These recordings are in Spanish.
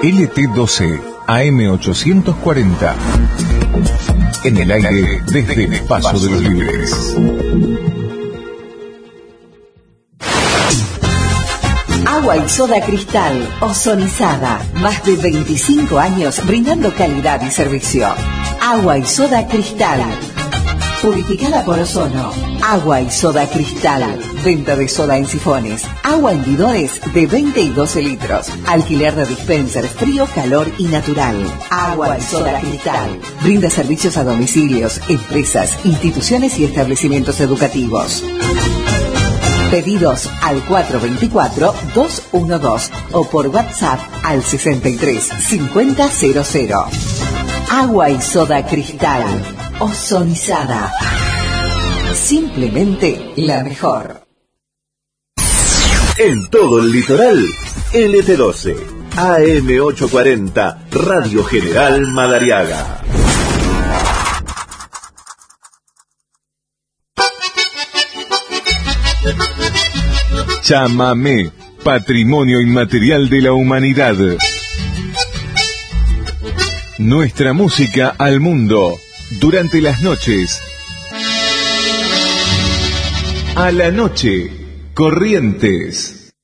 LT12 AM840. En el aire desde el Paso de los Libres. Agua y soda Cristal, ozonizada. Más de 25 años brindando calidad y servicio. Agua y soda Cristal. Purificada por ozono. Agua y soda Cristal. Venta de soda en sifones. Agua en bidones de 20 y 12 litros. Alquiler de dispensers frío, calor y natural. Agua y soda Cristal. Brinda servicios a domicilios, empresas, instituciones y establecimientos educativos. Pedidos al 424-212 o por WhatsApp al 63-5000. Agua y soda Cristal. Ozonizada. Simplemente la mejor. En todo el litoral, LT12, AM840, Radio General Madariaga. Chamamé, patrimonio inmaterial de la humanidad. Nuestra música al mundo, durante las noches. A la noche, Corrientes.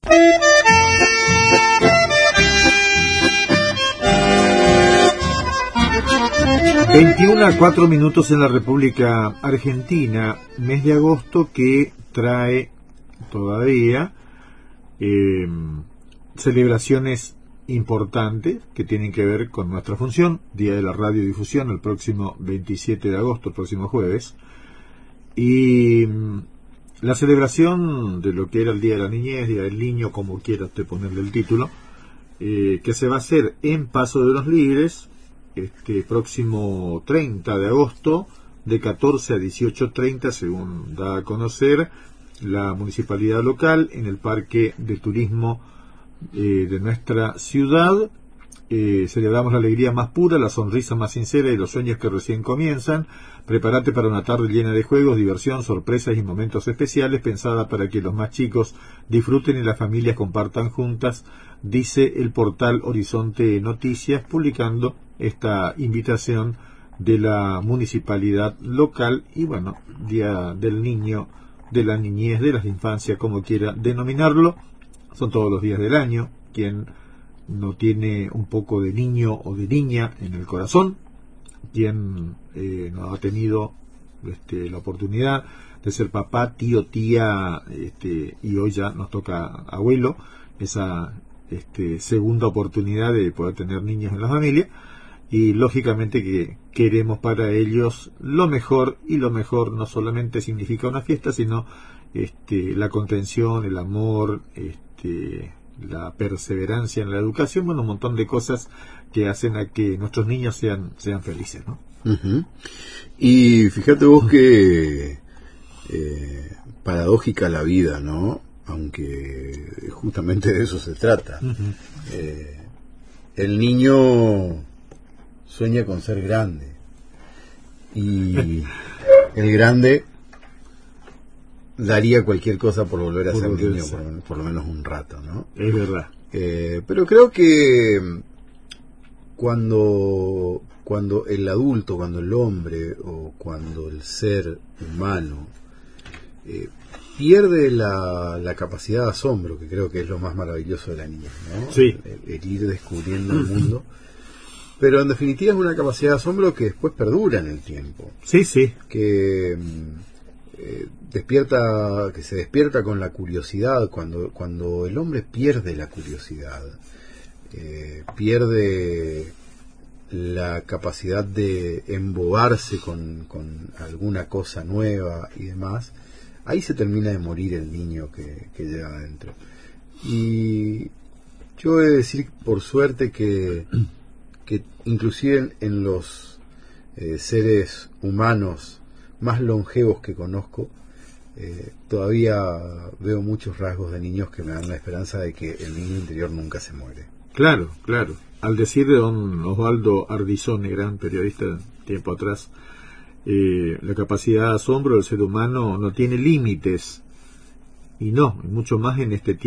...21 a 4 minutos en la República Argentina, mes de agosto que trae todavía celebraciones importantes que tienen que ver con nuestra función, Día de la Radiodifusión, el próximo 27 de agosto, el próximo jueves, y la celebración de lo que era el Día de la Niñez, Día del Niño, como quiera usted ponerle el título, que se va a hacer en Paso de los Libres, este próximo 30 de agosto, de 14 a 18:30, según da a conocer la municipalidad local, en el Parque de Turismo de nuestra ciudad. Celebramos la alegría más pura, la sonrisa más sincera y los sueños que recién comienzan. Prepárate para una tarde llena de juegos, diversión, sorpresas y momentos especiales, pensada para que los más chicos disfruten y las familias compartan juntas, dice el portal Horizonte Noticias, publicando esta invitación de la municipalidad local. Y bueno, Día del Niño, de la Niñez, de las Infancias, como quiera denominarlo, son todos los días del año. Quien no tiene un poco de niño o de niña en el corazón, quien no ha tenido la oportunidad de ser papá, tío, tía, y hoy ya nos toca abuelo, esa segunda oportunidad de poder tener niños en la familia, y lógicamente que queremos para ellos lo mejor, y lo mejor no solamente significa una fiesta, sino la contención, el amor, la perseverancia en la educación, bueno, un montón de cosas que hacen a que nuestros niños sean felices, ¿no? Uh-huh. Y fíjate vos que paradójica la vida, ¿no? Aunque justamente de eso se trata. Uh-huh. El niño sueña con ser grande y el grande daría cualquier cosa por volver a ser niño, por lo menos un rato, ¿no? Es verdad. Pero creo que cuando el adulto, cuando el hombre o cuando el ser humano pierde la capacidad de asombro, que creo que es lo más maravilloso de la niñez, ¿no? Sí. El ir descubriendo el mundo. Pero en definitiva es una capacidad de asombro que después perdura en el tiempo. Sí, sí. Que se despierta con la curiosidad. Cuando el hombre pierde la curiosidad, pierde la capacidad de embobarse con alguna cosa nueva y demás, ahí se termina de morir el niño que lleva adentro. Y yo he de decir, por suerte, que inclusive en los seres humanos más longevos que conozco, todavía veo muchos rasgos de niños que me dan la esperanza de que el niño interior nunca se muere. Claro, claro. Al decir de don Osvaldo Ardizone, gran periodista tiempo atrás, la capacidad de asombro del ser humano no tiene límites, y mucho más en este tiempo